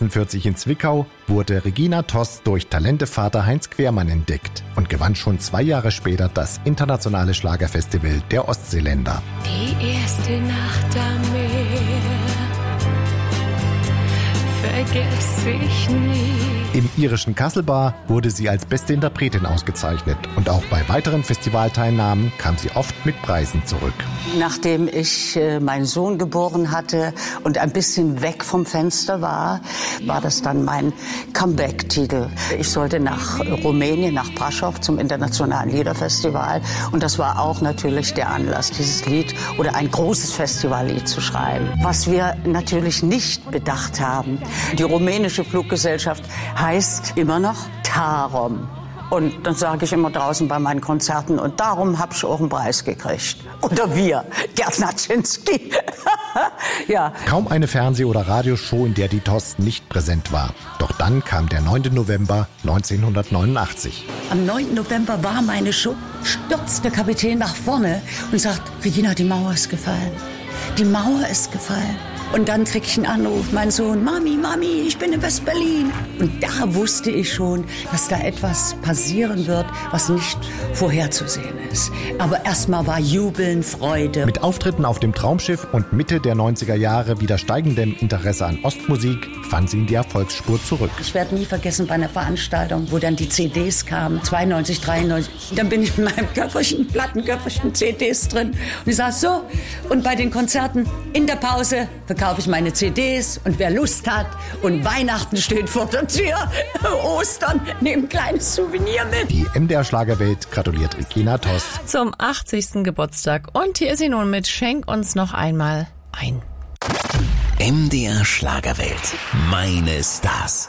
1946 in Zwickau wurde Regina Tost durch Talentevater Heinz Quermann entdeckt und gewann schon 2 Jahre später das internationale Schlagerfestival der Ostseeländer. Die erste Nacht am Meer vergesse ich nie. Im irischen Kasselbar wurde sie als beste Interpretin ausgezeichnet und auch bei weiteren Festivalteilnahmen kam sie oft mit Preisen zurück. Nachdem ich meinen Sohn geboren hatte und ein bisschen weg vom Fenster war das dann mein Comeback-Titel. Ich sollte nach Rumänien, nach Brașov zum Internationalen Liederfestival und das war auch natürlich der Anlass, dieses Lied oder ein großes Festivallied zu schreiben. Was wir natürlich nicht bedacht haben, die rumänische Fluggesellschaft heißt immer noch Tarom. Und dann sage ich immer draußen bei meinen Konzerten, und darum habe ich auch einen Preis gekriegt. Oder wir, Gerd Naczynski. Ja. Kaum eine Fernseh- oder Radioshow, in der die Tost nicht präsent war. Doch dann kam der 9. November 1989. Am 9. November war meine Show, stürzt der Kapitän nach vorne und sagt, Regina, die Mauer ist gefallen. Die Mauer ist gefallen. Und dann krieg ich einen Anruf, mein Sohn, Mami, ich bin in West-Berlin. Und da wusste ich schon, dass da etwas passieren wird, was nicht vorherzusehen ist. Aber erstmal war Jubeln, Freude. Mit Auftritten auf dem Traumschiff und Mitte der 90er Jahre wieder steigendem Interesse an Ostmusik fand sie in die Erfolgsspur zurück. Ich werde nie vergessen, bei einer Veranstaltung, wo dann die CDs kamen, 92, 93. Dann bin ich mit meinem Köfferchen, Plattenköfferchen, CDs drin. Und ich sag so, und bei den Konzerten in der Pause verkaufe ich meine CDs und wer Lust hat und Weihnachten steht vor der Tür, Ostern, nehme ein kleines Souvenir mit. Die MDR Schlagerwelt gratuliert Regina Tost Zum 80. Geburtstag. Und hier ist sie nun mit Schenk uns noch einmal ein. MDR Schlagerwelt. Meine Stars.